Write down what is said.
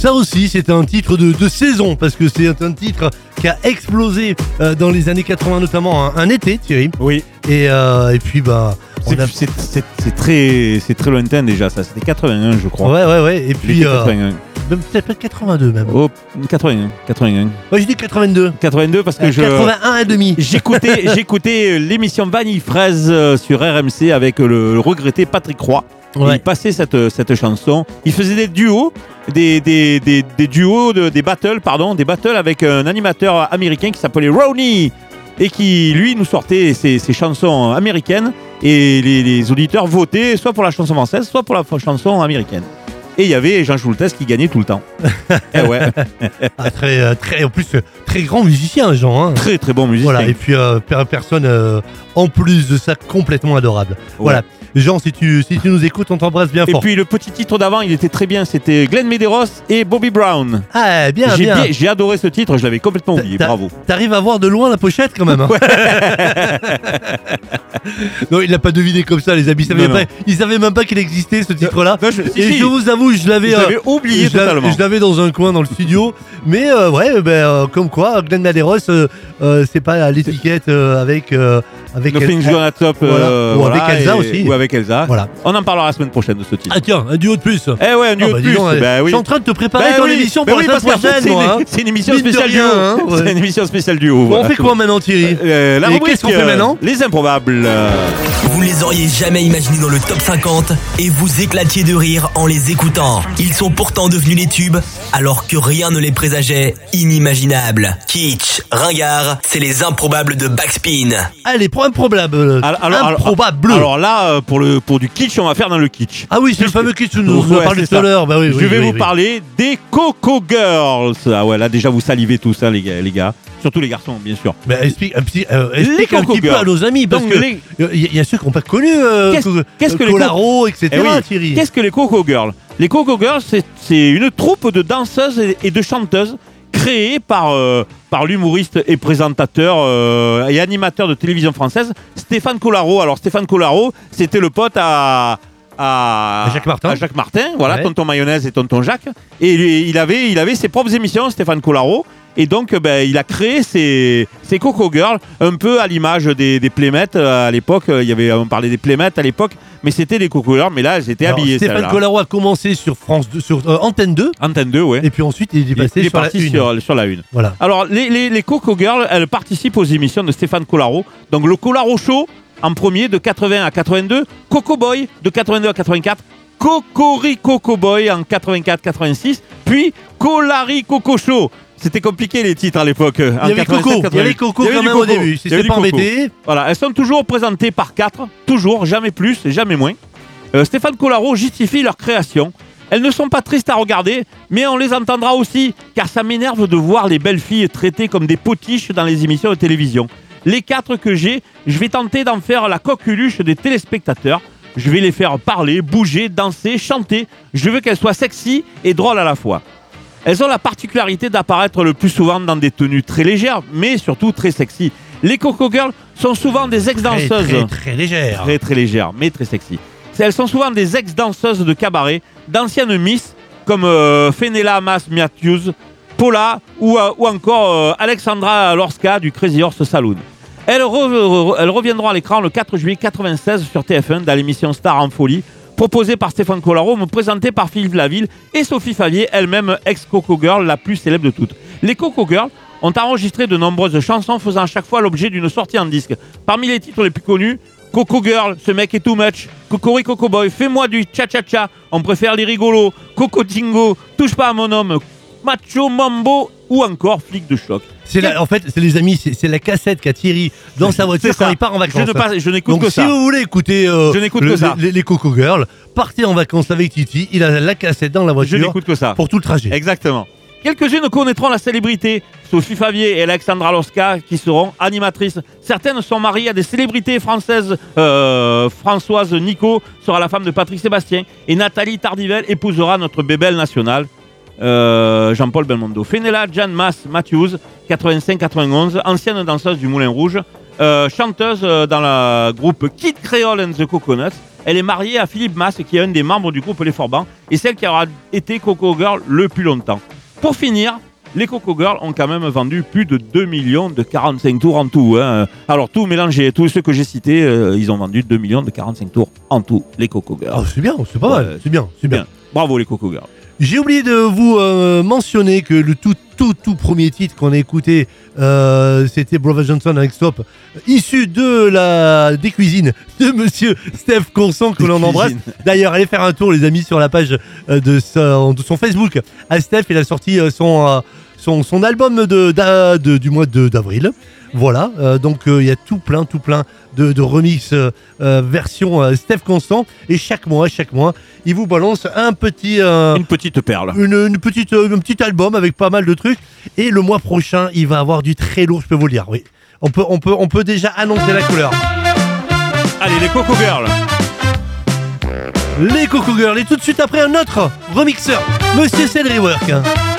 Ça aussi, c'est un titre de saison, parce que c'est un titre qui a explosé dans les années 80, notamment un été, Thierry. Oui. Et puis, c'est très lointain déjà, ça. C'était 81, je crois. Ouais. Et puis, 81. même peut-être 82 même. Oh, 81. Moi, j'ai dit 82. 82 parce que 81 et demi. J'écoutais l'émission Vanille Fraise sur RMC avec le regretté Patrick Roy. Ouais. Il passait cette chanson. Il faisait des duos, des duos, des battles avec un animateur américain qui s'appelait Ronnie et qui, lui, nous sortait ses chansons américaines et les auditeurs votaient soit pour la chanson française, soit pour la chanson américaine. Et il y avait Jean Schultes qui gagnait tout le temps. Eh ouais. En plus, très grand musicien, Jean. Hein. Très très bon musicien. Voilà. Et puis, personne, en plus de ça, complètement adorable. Ouais. Voilà. Jean, si tu nous écoutes, on t'embrasse bien fort. Et puis le petit titre d'avant, il était très bien. C'était Glenn Medeiros et Bobby Brown. Ah, bien. J'ai adoré ce titre, je l'avais complètement oublié. Bravo. T'arrives à voir de loin la pochette quand même. Hein. Ouais. Non, il l'a pas deviné comme ça, les amis. Ils savaient même pas qu'il existait ce titre-là. Je vous avoue, je l'avais oublié totalement. Je l'avais dans un coin dans le studio. Mais comme quoi, Glenn Medeiros, c'est pas l'étiquette avec Nothing's Gonna Top. Ou avec Elsa aussi. Ou avec Elsa. Voilà. On en parlera la semaine prochaine de ce titre. Ah tiens, un duo de plus. Eh ouais, un duo de plus. Donc, oui. Je suis en train de te préparer ton émission pour la semaine prochaine, moi. C'est une émission spéciale duo. C'est une émission spéciale duo. Bon, on fait quoi maintenant, Thierry? La rubrique, qu'est-ce qu'on fait maintenant? Les improbables. Vous les auriez jamais imaginés dans le top 50 et vous éclatiez de rire en les écoutant. Ils sont pourtant devenus les tubes alors que rien ne les présageait inimaginables. Kitsch, ringard, c'est les improbables de Backspin. Allez, pour improbable. Improbable. Alors là, pour du kitsch, on va faire dans le kitsch. Ah oui, c'est le fameux kitsch que nous avons parlé tout à l'heure. Bah oui, je vais vous parler des Coco Girls. Ah ouais, là déjà vous salivez tous, hein, les gars. Surtout les garçons, bien sûr. Mais explique un petit peu à nos amis, parce qu'il y a ceux qui n'ont pas connu qu'est-ce que Colaro, etc. Thierry. Qu'est-ce que les Coco Girls? Les Coco Girls, c'est une troupe de danseuses et de chanteuses créée par l'humoriste et présentateur et animateur de télévision française Stéphane Colaro. Alors Stéphane Colaro, c'était le pote à Jacques Martin, voilà, ouais. Tonton Mayonnaise et Tonton Jacques. Et il avait ses propres émissions, Stéphane Colaro. Et donc, il a créé ces Coco Girls, un peu à l'image des Playmates à l'époque. On parlait des Playmates à l'époque, mais c'était des Coco Girls. Mais là, elles étaient habillées. Stéphane Colaro a commencé sur Antenne 2. Antenne 2, ouais. Et puis ensuite, il est passé sur la 1. Voilà. Alors, les Coco Girls, elles participent aux émissions de Stéphane Colaro. Donc, le Colaro Show, en premier, de 80 à 82. Coco Boy, de 82 à 84. Cocori Coco Boy, en 84-86. Puis, Colari Coco Show. C'était compliqué les titres à l'époque. Il y avait Coco quand même au début. Si c'est pas embêté. Voilà, elles sont toujours présentées par 4, toujours, jamais plus et jamais moins. Stéphane Colaro justifie leur création. Elles ne sont pas tristes à regarder, mais on les entendra aussi, car ça m'énerve de voir les belles filles traitées comme des potiches dans les émissions de télévision. Les 4 que j'ai, je vais tenter d'en faire la coqueluche des téléspectateurs. Je vais les faire parler, bouger, danser, chanter. Je veux qu'elles soient sexy et drôles à la fois. Elles ont la particularité d'apparaître le plus souvent dans des tenues très légères, mais surtout très sexy. Les Coco Girls sont souvent des ex-danseuses. Très légères. Très légères, mais très sexy. Elles sont souvent des ex-danseuses de cabaret, d'anciennes Miss, comme Fenella Matthews, Paula ou encore Alexandra Lorska du Crazy Horse Saloon. Elles reviendront à l'écran le 4 juillet 1996 sur TF1 dans l'émission Star en folie, proposée par Stéphane Colaro, présentée par Philippe Laville et Sophie Favier, elle-même ex-Coco Girl, la plus célèbre de toutes. Les Coco Girls ont enregistré de nombreuses chansons faisant à chaque fois l'objet d'une sortie en disque. Parmi les titres les plus connus, Coco Girl, ce mec est too much, Cocori Coco Boy, fais-moi du cha-cha-cha, on préfère les rigolos, Coco Tingo, touche pas à mon homme, Macho Mambo ou encore Flic de choc. En fait, c'est les amis, c'est la cassette qu'a Thierry dans sa voiture quand il part en vacances. Je n'écoute donc, que ça. Donc si vous voulez écouter les Coco Girls, partez en vacances avec Titi, il a la cassette dans la voiture. Je n'écoute que ça. Pour tout le trajet. Exactement. Quelques-unes connaîtront la célébrité, Sophie Favier et Alexandra Lorska, qui seront animatrices. Certaines sont mariées à des célébrités françaises. Françoise Nico sera la femme de Patrick Sébastien et Nathalie Tardivelle épousera notre bébelle nationale. Jean-Paul Belmondo. Fenella Matthews, 85-91, ancienne danseuse du Moulin Rouge. chanteuse dans le groupe Kid Creole and the Coconuts. Elle est mariée à Philippe Masse, qui est un des membres du groupe Les Forbans, et celle qui aura été Coco Girl le plus longtemps. Pour finir, les Coco Girls ont quand même vendu plus de 2 millions de 45 tours en tout. Hein. Alors tout mélangé, tous ceux que j'ai cités, ils ont vendu 2 millions de 45 tours en tout, les Coco Girls. Oh, c'est bien, c'est pas mal, c'est bien. Bravo les Coco Girls. J'ai oublié de vous mentionner que le tout premier titre qu'on a écouté, c'était Brother Johnson avec Stop, issu des cuisines de monsieur Steph Conson, que l'on embrasse. D'ailleurs, allez faire un tour, les amis, sur la page de son Facebook. À Steph, il a sorti son album du mois d'avril. Voilà, donc il y a tout plein de remix version Steph Constant, et chaque mois, il vous balance une petite perle, un petit album avec pas mal de trucs. Et le mois prochain, il va avoir du très lourd, je peux vous le dire. Oui, on peut déjà annoncer la couleur. Allez, les Coco Girls. Les Coco Girls, et tout de suite après un autre remixeur, Monsieur Cedric Work.